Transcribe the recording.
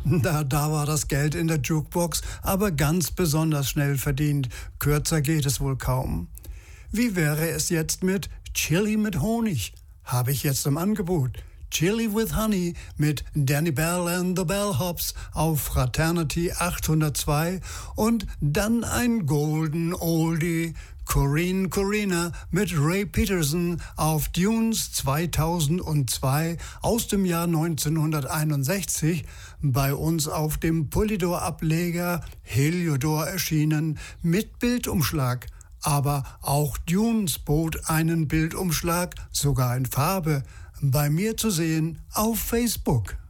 Da war das Geld in der Jukebox aber ganz besonders schnell verdient. Kürzer geht es wohl kaum. Wie wäre es jetzt mit Chili mit Honig? Habe ich jetzt im Angebot. Chili with Honey mit Danny Bell and the Bellhops auf Fraternity 802 und dann ein Golden Oldie, Corrina mit Ray Peterson auf Dunes 2002 aus dem Jahr 1961, bei uns auf dem Polydor-Ableger Heliodor erschienen mit Bildumschlag. Aber auch Dunes bot einen Bildumschlag, sogar in Farbe, bei mir zu sehen auf Facebook.